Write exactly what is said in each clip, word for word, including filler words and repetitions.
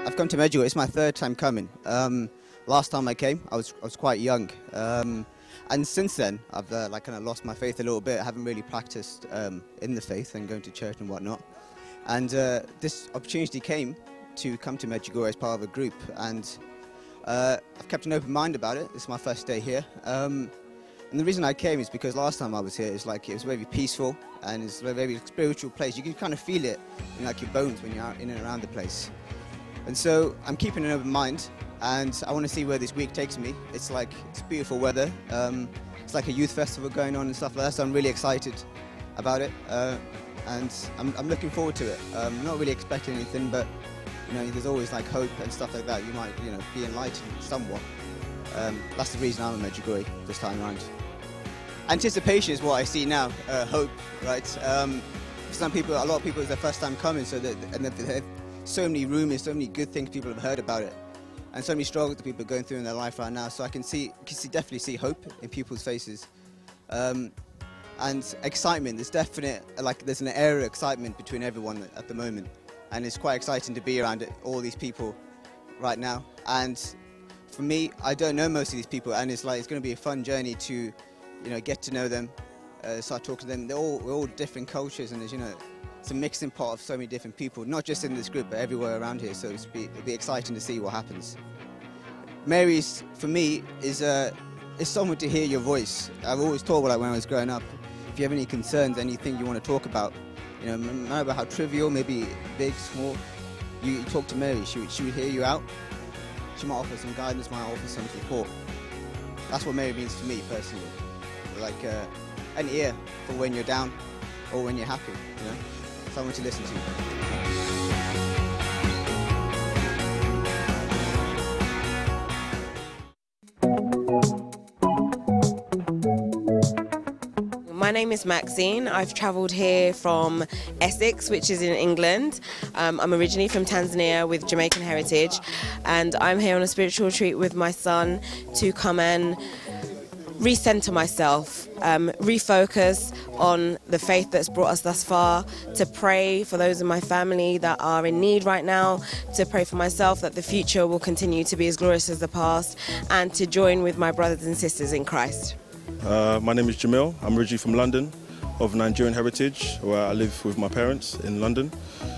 I've come to Medjugorje. It's my third time coming. Um, last time I came, I was I was quite young, um, and since then I've uh, like kind of lost my faith a little bit. I haven't really practiced um, in the faith and going to church and whatnot. And uh, this opportunity came to come to Medjugorje as part of a group, and uh, I've kept an open mind about it. It's my first day here. Um, And the reason I came is because last time I was here, it's like it was very peaceful and it's a very spiritual place. You can kind of feel it in like your bones when you're out in and around the place. And so I'm keeping an open mind, and I want to see where this week takes me. It's like it's beautiful weather. Um, it's like a youth festival going on and stuff like that. So I'm really excited about it, uh, and I'm, I'm looking forward to it. Um, not really expecting anything, but you know, there's always like hope and stuff like that. You might, you know, be enlightened somewhat. Um, that's the reason I'm a Medjugorje this time around. Anticipation is what I see now, uh, hope, right? Um, for some people, a lot of people, it's their first time coming, so that, and they have so many rumours, so many good things people have heard about it, and so many struggles that people are going through in their life right now. So I can see, can see definitely see hope in people's faces, um, and excitement. There's definite, like, there's an air of excitement between everyone at the moment, and it's quite exciting to be around it, all these people right now. And for me, I don't know most of these people, and it's like it's going to be a fun journey to, you know, get to know them, uh, start talking to them. They're all we're all different cultures, and there's, you know, it's a mixing pot of so many different people, not just in this group, but everywhere around here. So it's be, it'll be exciting to see what happens. Mary's, for me, is uh, is someone to hear your voice. I've always thought, like when I was growing up, if you have any concerns, anything you want to talk about, you know, no matter how trivial, maybe big, small, you, you talk to Mary. She she would hear you out. She might offer some guidance, might offer some support. That's what Mary means to me personally. Like uh, an ear for when you're down or when you're happy, you know? Someone to listen to. My name is Maxine. I've travelled here from Essex, which is in England. Um, I'm originally from Tanzania with Jamaican heritage, and I'm here on a spiritual retreat with my son to come and recenter myself, um, refocus on the faith that's brought us thus far, to pray for those in my family that are in need right now, to pray for myself that the future will continue to be as glorious as the past, and to join with my brothers and sisters in Christ. Uh, my name is Jamil. I'm originally from London, of Nigerian heritage, where I live with my parents in London.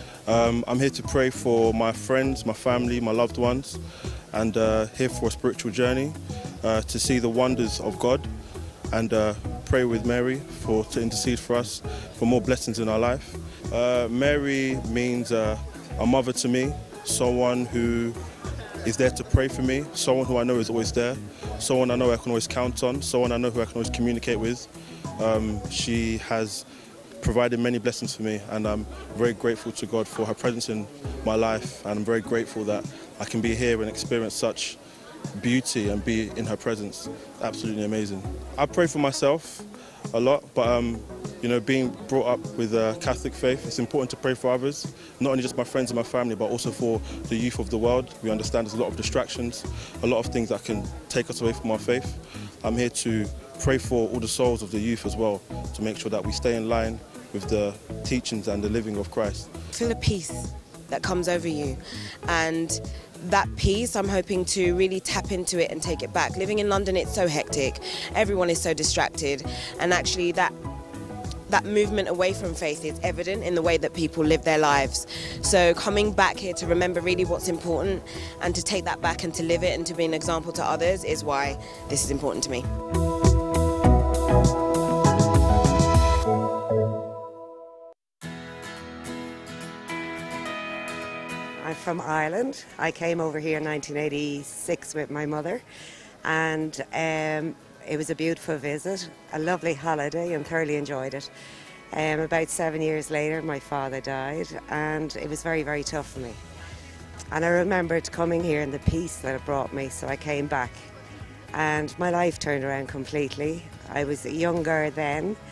Um, I'm here to pray for my friends, my family, my loved ones, and uh, here for a spiritual journey, uh, to see the wonders of God, and uh, pray with Mary for to intercede for us for more blessings in our life. Uh, Mary means uh, a mother to me, someone who is there to pray for me, someone who I know is always there, someone I know I can always count on, someone I know who I can always communicate with. Um, she has provided many blessings for me, and I'm very grateful to God for her presence in my life, and I'm very grateful that I can be here and experience such beauty and be in her presence. Absolutely amazing. I pray for myself a lot, but um, you know, being brought up with a Catholic faith, it's important to pray for others, not only just my friends and my family, but also for the youth of the world. We understand there's a lot of distractions, a lot of things that can take us away from our faith. I'm here to pray for all the souls of the youth as well, to make sure that we stay in line with the teachings and the living of Christ. Feel a peace that comes over you, and that peace, I'm hoping to really tap into it and take it back. Living in London, it's so hectic, everyone is so distracted, and actually that that movement away from faith is evident in the way that people live their lives. So coming back here to remember really what's important, and to take that back and to live it and to be an example to others, is why this is important to me. I'm from Ireland. I came over here in nineteen eighty-six with my mother, and um, it was a beautiful visit, a lovely holiday, and thoroughly enjoyed it. Um, about seven years later, my father died, and it was very, very tough for me. And I remembered coming here and the peace that it brought me, so I came back. And my life turned around completely. I was younger then,